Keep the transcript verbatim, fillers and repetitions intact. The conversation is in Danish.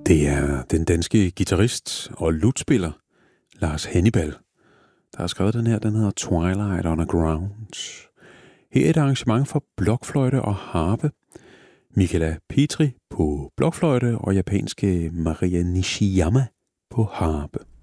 Det er den danske guitarist og lutspiller Lars Hannibal, der har skrevet den her. Den hedder Twilight Underground. Her er et arrangement for blokfløjte og harpe. Michaela Petri på blokfløjte og japanske Maria Nishiyama på harpe.